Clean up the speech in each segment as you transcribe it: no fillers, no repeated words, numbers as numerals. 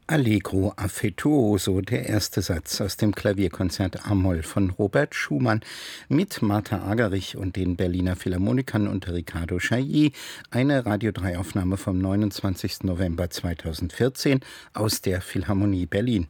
Allegro affettuoso, der erste Satz aus dem Klavierkonzert A-Moll von Robert Schumann mit Martha Agerich und den Berliner Philharmonikern unter Riccardo Chailly, eine Radio 3 Aufnahme vom 29. November 2014 aus der Philharmonie Berlin.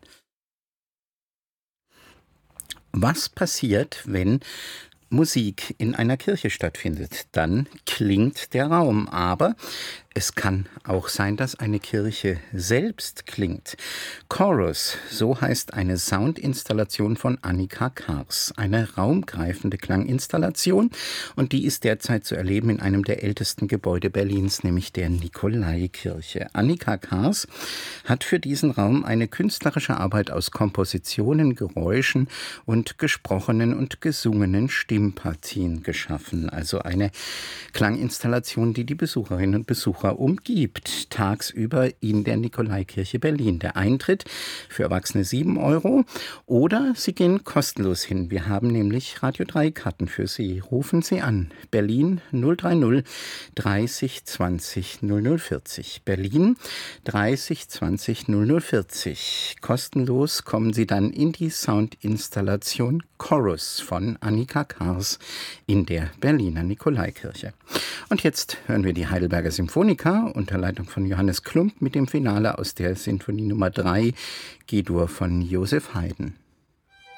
Was passiert, wenn Musik in einer Kirche stattfindet? Dann klingt der Raum, aber es kann auch sein, dass eine Kirche selbst klingt. Chorus, so heißt eine Soundinstallation von Annika Kars. Eine raumgreifende Klanginstallation, und die ist derzeit zu erleben in einem der ältesten Gebäude Berlins, nämlich der Nikolaikirche. Annika Kars hat für diesen Raum eine künstlerische Arbeit aus Kompositionen, Geräuschen und gesprochenen und gesungenen Stimmpartien geschaffen. Also eine Klanginstallation, die die Besucherinnen und Besucher umgibt, tagsüber in der Nikolaikirche Berlin. Der Eintritt für Erwachsene 7 € oder Sie gehen kostenlos hin. Wir haben nämlich Radio 3 Karten für Sie. Rufen Sie an. Berlin 030 30 20 0040. Berlin 30 20 0040. Kostenlos kommen Sie dann in die Soundinstallation Chorus von Annika Kars in der Berliner Nikolaikirche. Und jetzt hören wir die Heidelberger Symphoniker unter Leitung von Johannes Klump mit dem Finale aus der Sinfonie Nummer 3 G-Dur von Joseph Haydn.